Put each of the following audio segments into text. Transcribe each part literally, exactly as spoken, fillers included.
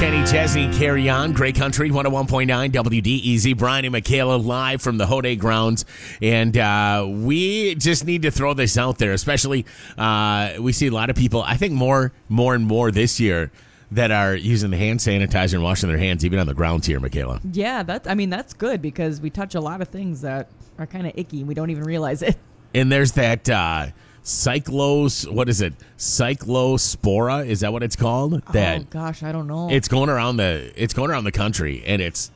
Kenny Chesney, Carry On, Great Country, one oh one point nine W D E Z. Brian and Michaela live from the Hode grounds. And uh, we just need to throw this out there, especially uh, we see a lot of people, I think more, more and more this year, that are using the hand sanitizer and washing their hands, even on the grounds here, Michaela. Yeah, that's, I mean, that's good because we touch a lot of things that are kind of icky and we don't even realize it. And there's that uh, cyclos, what is it? Cyclospora, is that what it's called? That oh gosh, I don't know. It's going around the it's going around the country, and it's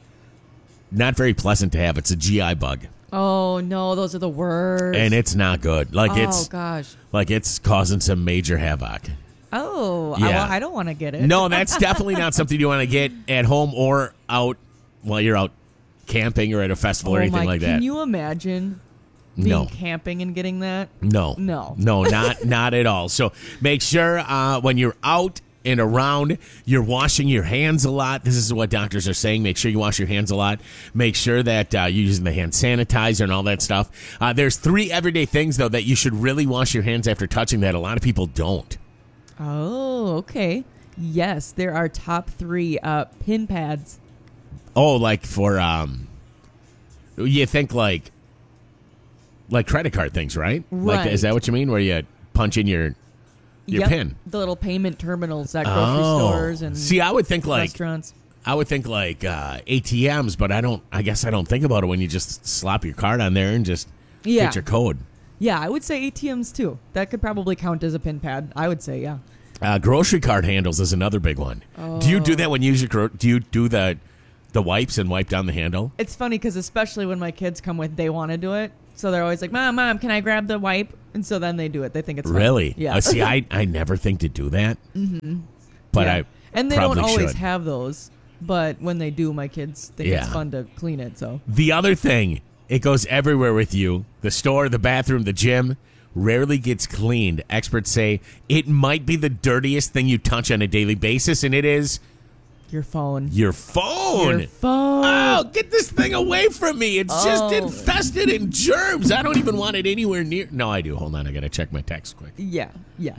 not very pleasant to have. It's a G I bug. Oh no, those are the worst. And it's not good. Like oh it's gosh. Like it's causing some major havoc. Oh, yeah. I, well, I don't want to get it. No, that's definitely not something you want to get at home or out while you're out camping or at a festival oh or anything my, like that. Can you imagine being no. camping and getting that? No. No. No, not not at all. So make sure uh, when you're out and around, you're washing your hands a lot. This is what doctors are saying. Make sure you wash your hands a lot. Make sure that uh, you're using the hand sanitizer and all that stuff. Uh, there's three everyday things, though, that you should really wash your hands after touching that a lot of people don't. Oh, okay. Yes, there are top three uh, pin pads. Oh, like for, um, you think like, like credit card things, right? Right. Like, is that what you mean? Where you punch in your your yep, pin? The little payment terminals at grocery Oh. stores and See, I would think like restaurants. I would think like uh, A T Ms, but I don't. I guess I don't think about it when you just slap your card on there and just Yeah. get your code. Yeah, I would say A T Ms too. That could probably count as a pin pad. I would say, yeah. Uh, grocery card handles is another big one. Do you do that when you use your? Gro- do you do the the wipes and wipe down the handle? It's funny because especially when my kids come with, they want to do it. So they're always like, Mom, Mom, can I grab the wipe? And so then they do it. They think it's fun. Really? Yeah. Uh, see, I, I never think to do that. Mm-hmm. But Yeah. I And they don't probably always should. have those. But when they do, my kids think it's Yeah. fun to clean it. So The other thing, it goes everywhere with you. The store, the bathroom, the gym, rarely gets cleaned. Experts say it might be the dirtiest thing you touch on a daily basis, and it is your phone. your phone. Your phone. Oh, get this thing away from me. It's just Oh. infested in germs. I don't even want it anywhere near. No, I do. Hold on. I got to check my text quick. Yeah, yeah.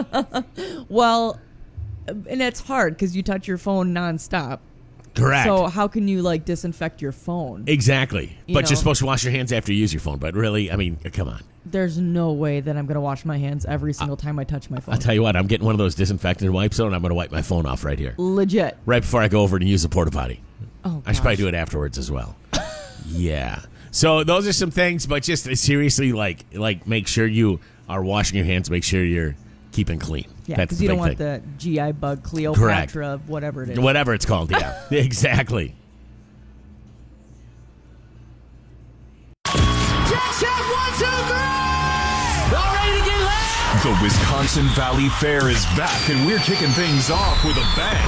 Well, and it's hard because you touch your phone nonstop. Correct. So how can you like disinfect your phone? Exactly. You but know? you're supposed to wash your hands after you use your phone. But really, I mean, come on. There's no way that I'm going to wash my hands every single time I touch my phone. I'll tell you what. I'm getting one of those disinfectant wipes on, and I'm going to wipe my phone off right here. Legit. Right before I go over to use the porta potty. Oh, I should probably gosh. do it afterwards as well. Yeah. So those are some things, but just seriously, like, like make sure you are washing your hands. Make sure you're keeping clean. Yeah, That's because the you don't big want thing. the G I bug, Cleopatra, whatever it is. Whatever it's called. Yeah. Exactly. The Wisconsin Valley Fair is back, and we're kicking things off with a bang.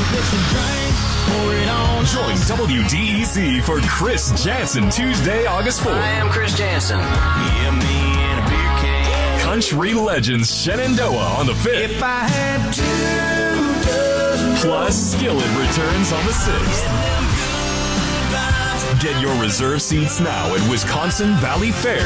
Join W D E Z for Chris Jansen Tuesday, August fourth. I am Chris Jansen. Yeah, me and a beer can. Country Legends Shenandoah on the fifth. If I had two dozen Plus, Skillet returns on the sixth. Get your reserve seats now at Wisconsin Valley Fair.